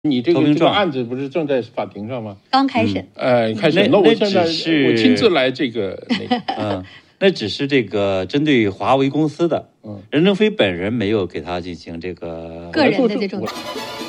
你这个案子不是正在法庭上吗？ 刚开审。 开审。那我现在我亲自来这个那只是这个针对华为公司的，任正非本人没有给他进行这个个人的这种。